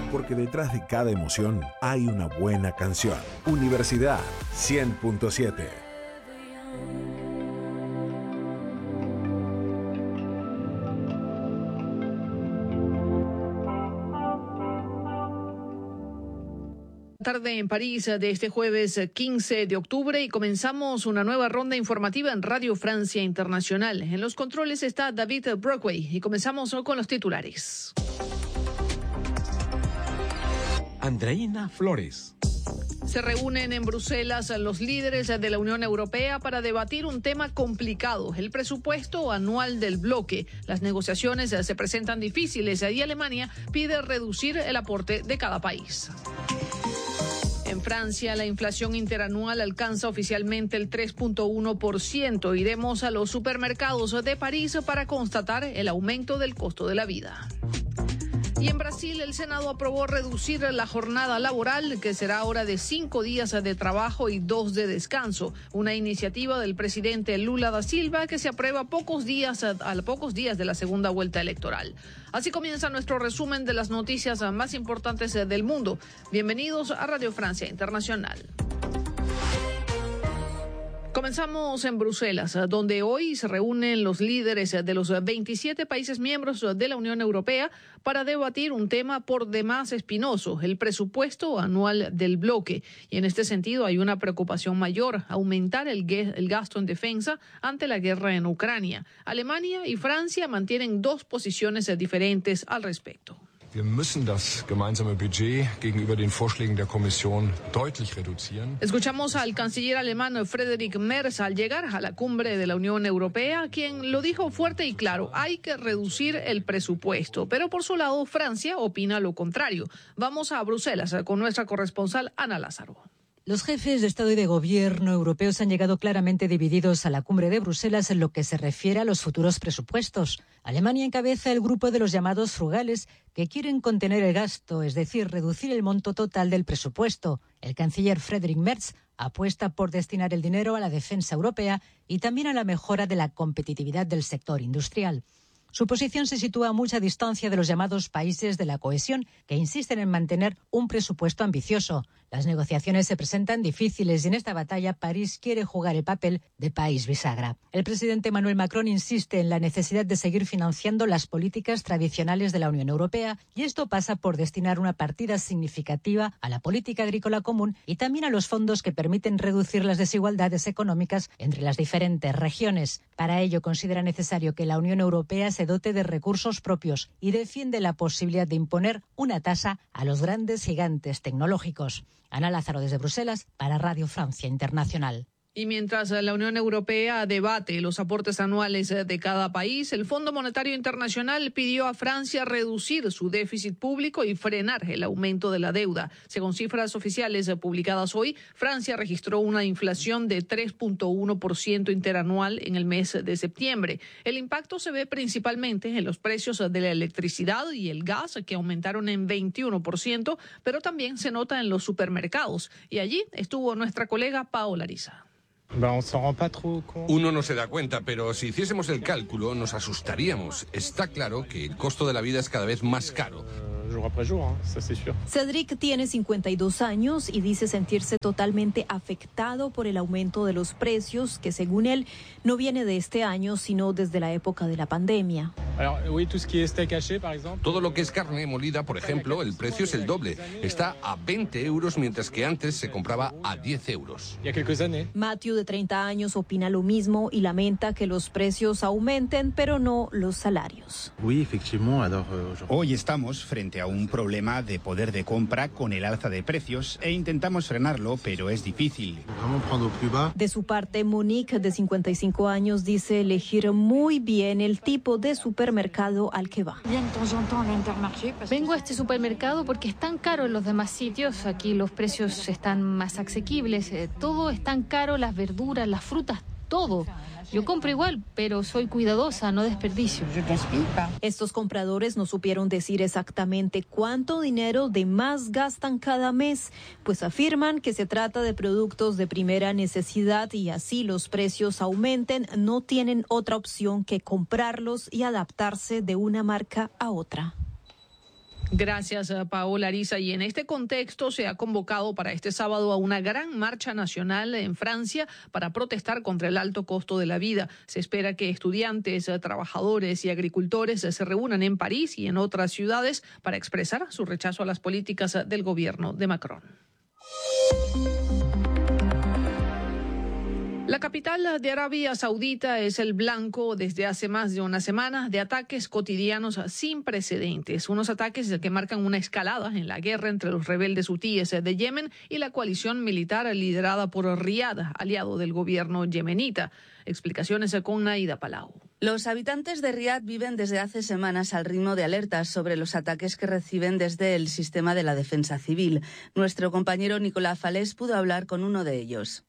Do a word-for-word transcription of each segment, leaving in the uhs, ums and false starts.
porque detrás de cada emoción hay una buena canción. Universidad cien punto siete. Tarde en París de este jueves quince de octubre y comenzamos una nueva ronda informativa en Radio Francia Internacional. En los controles está David Brockway y comenzamos con los titulares. Andreina Flores. Se reúnen en Bruselas los líderes de la Unión Europea para debatir un tema complicado, el presupuesto anual del bloque. Las negociaciones se presentan difíciles y Alemania pide reducir el aporte de cada país. En Francia, la inflación interanual alcanza oficialmente el tres punto uno por ciento. Iremos a los supermercados de París para constatar el aumento del costo de la vida. Y en Brasil, el Senado aprobó reducir la jornada laboral, que será ahora de cinco días de trabajo y dos de descanso. Una iniciativa del presidente Lula da Silva que se aprueba pocos días a, a pocos días de la segunda vuelta electoral. Así comienza nuestro resumen de las noticias más importantes del mundo. Bienvenidos a Radio Francia Internacional. Comenzamos en Bruselas, donde hoy se reúnen los líderes de los veintisiete países miembros de la Unión Europea para debatir un tema por demás espinoso, el presupuesto anual del bloque. Y en este sentido hay una preocupación mayor, aumentar el, el gasto en defensa ante la guerra en Ucrania. Alemania y Francia mantienen dos posiciones diferentes al respecto. Wir müssen das gemeinsame Budget gegenüber den Vorschlägen der Kommission deutlich reduzieren. Escuchamos al canciller alemán Friedrich Merz al llegar a la cumbre de la Unión Europea, quien lo dijo fuerte y claro: hay que reducir el presupuesto. Pero por su lado, Francia opina lo contrario. Vamos a Bruselas con nuestra corresponsal Ana Lázaro. Los jefes de Estado y de Gobierno europeos han llegado claramente divididos a la cumbre de Bruselas en lo que se refiere a los futuros presupuestos. Alemania encabeza el grupo de los llamados frugales, que quieren contener el gasto, es decir, reducir el monto total del presupuesto. El canciller Friedrich Merz apuesta por destinar el dinero a la defensa europea y también a la mejora de la competitividad del sector industrial. Su posición se sitúa a mucha distancia de los llamados países de la cohesión, que insisten en mantener un presupuesto ambicioso. Las negociaciones se presentan difíciles y en esta batalla París quiere jugar el papel de país bisagra. El presidente Emmanuel Macron insiste en la necesidad de seguir financiando las políticas tradicionales de la Unión Europea, y esto pasa por destinar una partida significativa a la política agrícola común y también a los fondos que permiten reducir las desigualdades económicas entre las diferentes regiones. Para ello considera necesario que la Unión Europea se dote de recursos propios y defiende la posibilidad de imponer una tasa a los grandes gigantes tecnológicos. Ana Lázaro desde Bruselas para Radio Francia Internacional. Y mientras la Unión Europea debate los aportes anuales de cada país, el Fondo Monetario Internacional pidió a Francia reducir su déficit público y frenar el aumento de la deuda. Según cifras oficiales publicadas hoy, Francia registró una inflación de tres punto uno por ciento interanual en el mes de septiembre. El impacto se ve principalmente en los precios de la electricidad y el gas, que aumentaron en veintiuno por ciento, pero también se nota en los supermercados. Y allí estuvo nuestra colega Paola Ariza. Uno no se da cuenta, pero si hiciésemos el cálculo nos asustaríamos. Está claro que el costo de la vida es cada vez más caro. Cédric tiene cincuenta y dos años y dice sentirse totalmente afectado por el aumento de los precios, que según él no viene de este año, sino desde la época de la pandemia. Todo lo que es carne molida, por ejemplo, el precio es el doble. Está a veinte euros, mientras que antes se compraba a diez euros. Matthew, de treinta años, opina lo mismo y lamenta que los precios aumenten, pero no los salarios. Hoy estamos frente a un problema de poder de compra con el alza de precios e intentamos frenarlo, pero es difícil. De su parte, Monique, de cincuenta y cinco años, dice elegir muy bien el tipo de supermercado al que va. Vengo a este supermercado porque es tan caro en los demás sitios. Aquí los precios están más asequibles. Todo es tan caro, las verduras, las frutas, todo. Yo compro igual, pero soy cuidadosa, no desperdicio. Estos compradores no supieron decir exactamente cuánto dinero de más gastan cada mes, pues afirman que se trata de productos de primera necesidad y así los precios aumenten, no tienen otra opción que comprarlos y adaptarse de una marca a otra. Gracias, Paola Ariza. Y en este contexto se ha convocado para este sábado a una gran marcha nacional en Francia para protestar contra el alto costo de la vida. Se espera que estudiantes, trabajadores y agricultores se reúnan en París y en otras ciudades para expresar su rechazo a las políticas del gobierno de Macron. La capital de Arabia Saudita es el blanco desde hace más de una semana de ataques cotidianos sin precedentes. Unos ataques que marcan una escalada en la guerra entre los rebeldes hutíes de Yemen y la coalición militar liderada por Riad, aliado del gobierno yemenita. Explicaciones con Naida Palau. Los habitantes de Riad viven desde hace semanas al ritmo de alertas sobre los ataques que reciben desde el sistema de la defensa civil. Nuestro compañero Nicolás Falés pudo hablar con uno de ellos.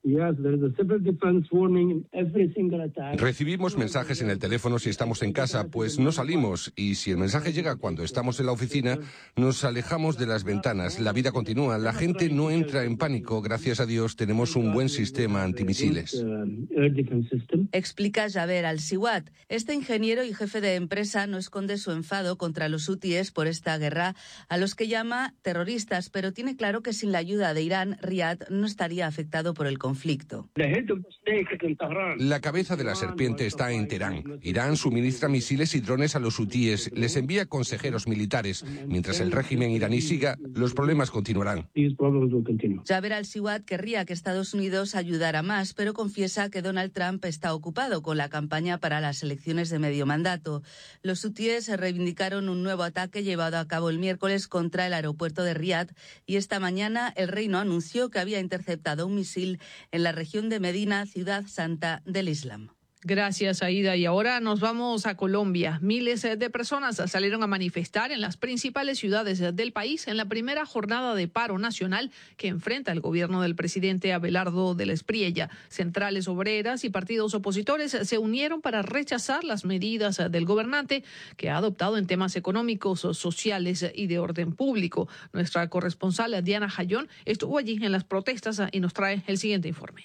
Recibimos mensajes en el teléfono si estamos en casa, pues no salimos. Y si el mensaje llega cuando estamos en la oficina, nos alejamos de las ventanas. La vida continúa, la gente no entra en pánico. Gracias a Dios tenemos un buen sistema antimisiles. Explica Jaber Al-Siwat. Este ingeniero y jefe de empresa no esconde su enfado contra los hutíes por esta guerra, a los que llama terroristas, pero tiene claro que sin la ayuda de Irán, Riad no estaría afectado por el conflicto. La cabeza de la serpiente está en Teherán. Irán suministra misiles y drones a los hutíes, les envía consejeros militares. Mientras el régimen iraní siga, los problemas continuarán. Jaber Al-Siwat querría que Estados Unidos ayudara más, pero confiesa que Donald Trump está ocupado con la campaña para las elecciones de medio mandato. Los hutíes reivindicaron un nuevo ataque llevado a cabo el miércoles contra el aeropuerto de Riad y esta mañana el reino anunció que había interceptado un misil en la región de Medina, ciudad santa del Islam. Gracias, Aida. Y ahora nos vamos a Colombia. Miles de personas salieron a manifestar en las principales ciudades del país en la primera jornada de paro nacional que enfrenta el gobierno del presidente Abelardo del Espriella. Centrales obreras y partidos opositores se unieron para rechazar las medidas del gobernante que ha adoptado en temas económicos, sociales y de orden público. Nuestra corresponsal Diana Jayón estuvo allí en las protestas y nos trae el siguiente informe.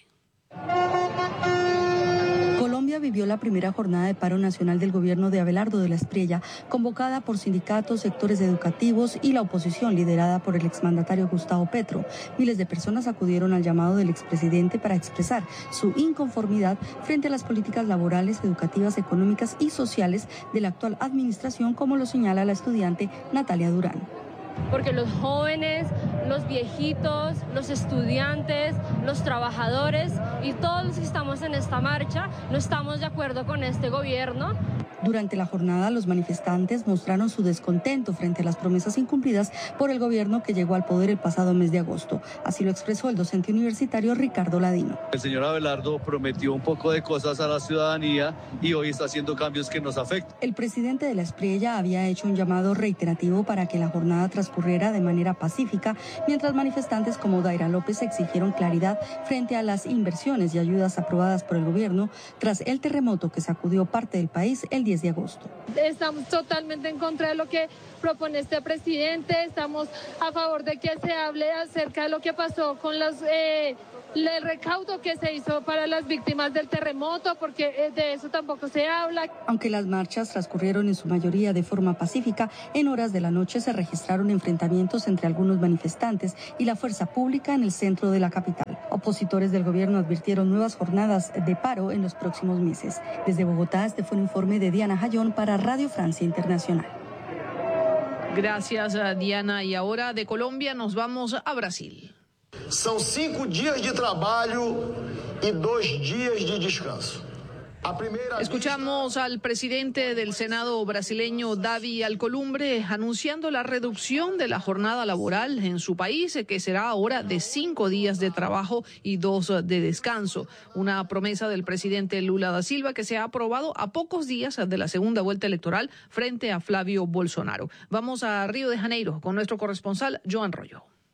Colombia vivió la primera jornada de paro nacional del gobierno de Abelardo de la Espriella, convocada por sindicatos, sectores educativos y la oposición liderada por el exmandatario Gustavo Petro. Miles de personas acudieron al llamado del expresidente para expresar su inconformidad frente a las políticas laborales, educativas, económicas y sociales de la actual administración, como lo señala la estudiante Natalia Durán. Porque los jóvenes, los viejitos, los estudiantes, los trabajadores y todos los que estamos en esta marcha no estamos de acuerdo con este gobierno. Durante la jornada, los manifestantes mostraron su descontento frente a las promesas incumplidas por el gobierno que llegó al poder el pasado mes de agosto. Así lo expresó el docente universitario Ricardo Ladino. El señor Abelardo prometió un poco de cosas a la ciudadanía y hoy está haciendo cambios que nos afectan. El presidente de la Espriella había hecho un llamado reiterativo para que la jornada transcurriera de manera pacífica, mientras manifestantes como Daira López exigieron claridad frente a las inversiones y ayudas aprobadas por el gobierno tras el terremoto que sacudió parte del país el diez de agosto. Estamos totalmente en contra de lo que propone este presidente, estamos a favor de que se hable acerca de lo que pasó con los... Eh, el recaudo que se hizo para las víctimas del terremoto, porque de eso tampoco se habla. Aunque las marchas transcurrieron en su mayoría de forma pacífica, en horas de la noche se registraron enfrentamientos entre algunos manifestantes y la fuerza pública en el centro de la capital. Opositores del gobierno advirtieron nuevas jornadas de paro en los próximos meses. Desde Bogotá, este fue un informe de Diana Jayón para Radio Francia Internacional. Gracias, Diana. Y ahora de Colombia nos vamos a Brasil. São cinco dias de trabalho e dois dias de descanso. Escuchamos al presidente del Senado brasileño, Davi Alcolumbre, anunciando la reducción de la jornada laboral en su país, que será ahora de cinco días de trabajo y dos de descanso. Una promesa del presidente Lula da Silva que se ha aprobado a pocos días de la segunda vuelta electoral frente a Flavio Bolsonaro. Vamos a Río de Janeiro con nuestro corresponsal, Joan Royo.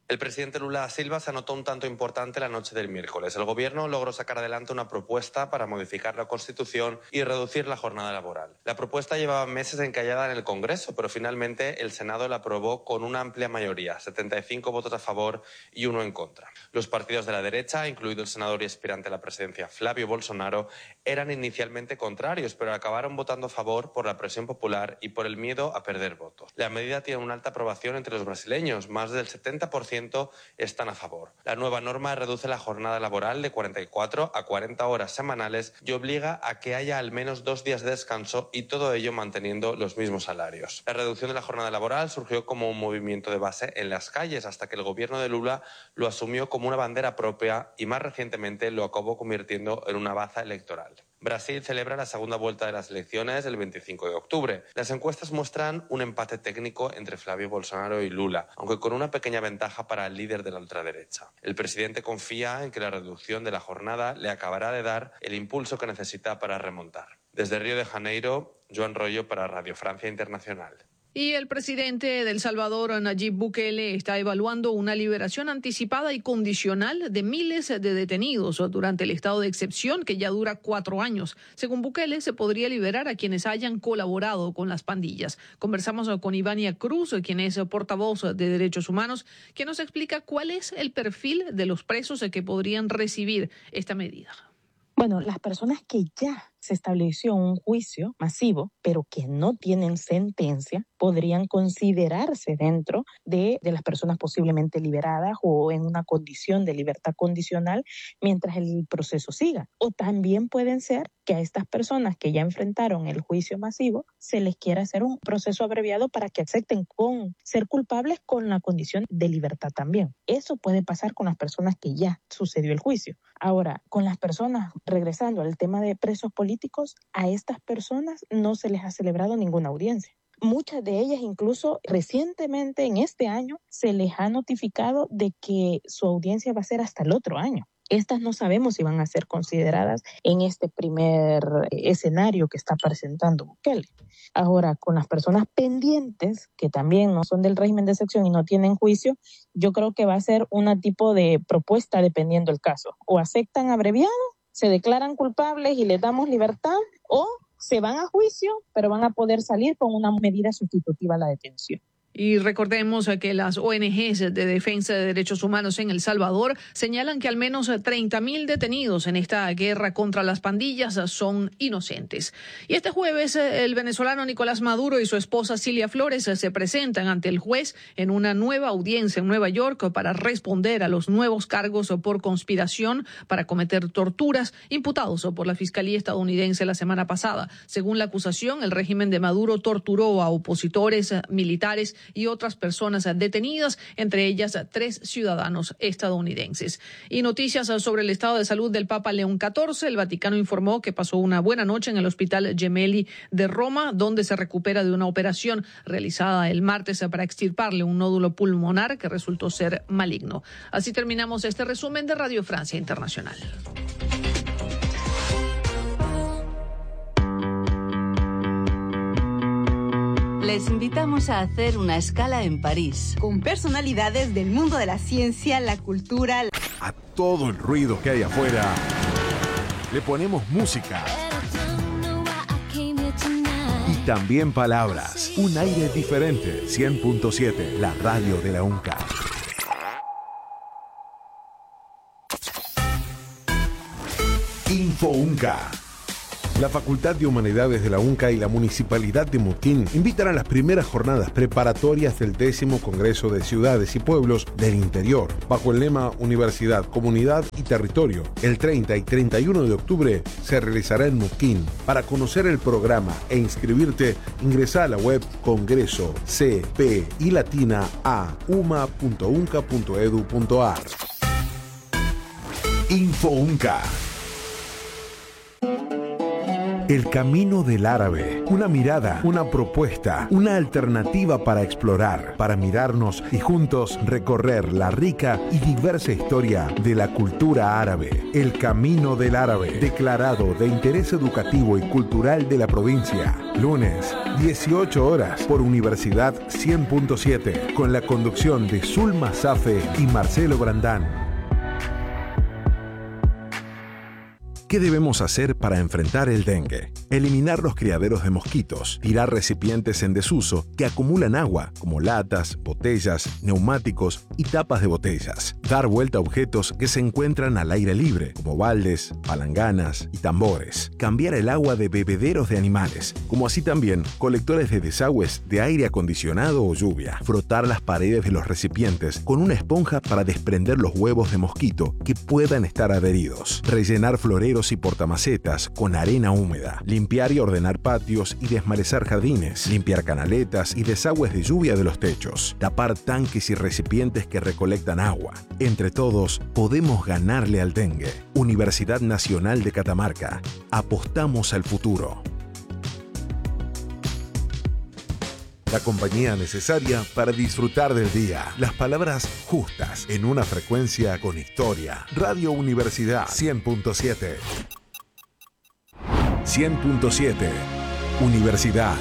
El presidente Lula da Silva se anotó un tanto importante la noche del miércoles. El gobierno logró sacar adelante una propuesta para modificar la Constitución y reducir la jornada laboral. La propuesta llevaba meses encallada en el Congreso, pero finalmente el Senado la aprobó con una amplia mayoría, setenta y cinco votos a favor y uno en contra. Los partidos de la derecha, incluido el senador y aspirante a la presidencia Flavio Bolsonaro, eran inicialmente contrarios, pero acabaron votando a favor por la presión popular y por el miedo a perder votos. La medida tiene una alta aprobación entre los brasileños, más del setenta por ciento están a favor. La nueva norma reduce la jornada laboral de cuarenta y cuatro a cuarenta horas semanales y obliga a que haya al menos dos días de descanso y todo ello manteniendo los mismos salarios. La reducción de la jornada laboral surgió como un movimiento de base en las calles hasta que el gobierno de Lula lo asumió como una bandera propia y más recientemente lo acabó convirtiendo en una baza electoral. Brasil celebra la segunda vuelta de las elecciones el veinticinco de octubre. Las encuestas muestran un empate técnico entre Flavio Bolsonaro y Lula, aunque con una pequeña ventaja para el líder de la ultraderecha. El presidente confía en que la reducción de la jornada le acabará de dar el impulso que necesita para remontar. Desde Río de Janeiro, Joan Rollo para Radio Francia Internacional. Y el presidente de El Salvador, Nayib Bukele, está evaluando una liberación anticipada y condicional de miles de detenidos durante el estado de excepción que ya dura cuatro años. Según Bukele, se podría liberar a quienes hayan colaborado con las pandillas. Conversamos con Ivania Cruz, quien es portavoz de Derechos Humanos, que nos explica cuál es el perfil de los presos que podrían recibir esta medida. Bueno, las personas que ya se estableció un juicio masivo, pero que no tienen sentencia, podrían considerarse dentro de, de las personas posiblemente liberadas o en una condición de libertad condicional mientras el proceso siga. O también pueden ser que a estas personas que ya enfrentaron el juicio masivo se les quiera hacer un proceso abreviado para que acepten con ser culpables con la condición de libertad también. Eso puede pasar con las personas que ya sucedió el juicio. Ahora, con las personas, regresando al tema de presos políticos, a estas personas no se les ha celebrado ninguna audiencia. Muchas de ellas, incluso recientemente en este año, se les ha notificado de que su audiencia va a ser hasta el otro año. Estas no sabemos si van a ser consideradas en este primer escenario que está presentando Bukele. Ahora, con las personas pendientes, que también no son del régimen de excepción y no tienen juicio, yo creo que va a ser un tipo de propuesta dependiendo del caso. O aceptan abreviado, se declaran culpables y les damos libertad, o se van a juicio, pero van a poder salir con una medida sustitutiva a la detención. Y recordemos que las O N Ges de defensa de derechos humanos en El Salvador señalan que al menos treinta mil detenidos en esta guerra contra las pandillas son inocentes. Y este jueves el venezolano Nicolás Maduro y su esposa Cilia Flores se presentan ante el juez en una nueva audiencia en Nueva York para responder a los nuevos cargos por conspiración para cometer torturas imputados por la Fiscalía estadounidense la semana pasada. Según la acusación, el régimen de Maduro torturó a opositores, militares y otras personas detenidas, entre ellas tres ciudadanos estadounidenses. Y noticias sobre el estado de salud del Papa León catorce. El Vaticano informó que pasó una buena noche en el Hospital Gemelli de Roma, donde se recupera de una operación realizada el martes para extirparle un nódulo pulmonar que resultó ser maligno. Así terminamos este resumen de Radio Francia Internacional. Les invitamos a hacer una escala en París. Con personalidades del mundo de la ciencia, la cultura... A todo el ruido que hay afuera, le ponemos música. Y también palabras. Un aire diferente. cien punto siete, la radio de la UNCA. Info UNCA. La Facultad de Humanidades de la UNCA y la Municipalidad de Mutquín invitan a las primeras jornadas preparatorias del décimo Congreso de Ciudades y Pueblos del Interior, bajo el lema Universidad, Comunidad y Territorio. El treinta y treinta y uno de octubre se realizará en Mutquín. Para conocer el programa e inscribirte, ingresa a la web congreso c p y latina a uma punto unca punto edu punto ar. Info UNCA. El Camino del Árabe. Una mirada, una propuesta, una alternativa para explorar, para mirarnos y juntos recorrer la rica y diversa historia de la cultura árabe. El Camino del Árabe, declarado de interés educativo y cultural de la provincia. Lunes, dieciocho horas, por Universidad cien punto siete, con la conducción de Zulma Safe y Marcelo Brandán. ¿Qué debemos hacer para enfrentar el dengue? Eliminar los criaderos de mosquitos, tirar recipientes en desuso que acumulan agua, como latas, botellas, neumáticos y tapas de botellas. Dar vuelta a objetos que se encuentran al aire libre, como baldes, palanganas y tambores. Cambiar el agua de bebederos de animales, como así también colectores de desagües de aire acondicionado o lluvia. Frotar las paredes de los recipientes con una esponja para desprender los huevos de mosquito que puedan estar adheridos. Rellenar floreros y portamacetas con arena húmeda. Limpiar y ordenar patios y desmalezar jardines. Limpiar canaletas y desagües de lluvia de los techos. Tapar tanques y recipientes que recolectan agua. Entre todos, podemos ganarle al dengue. Universidad Nacional de Catamarca. Apostamos al futuro. La compañía necesaria para disfrutar del día. Las palabras justas en una frecuencia con historia. Radio Universidad cien punto siete. cien punto siete. Universidad.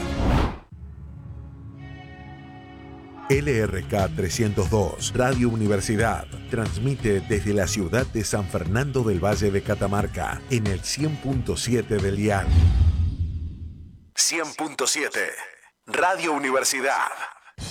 L R K trescientos dos, Radio Universidad, transmite desde la ciudad de San Fernando del Valle de Catamarca, en el cien punto siete del I A L. cien punto siete. Radio Universidad.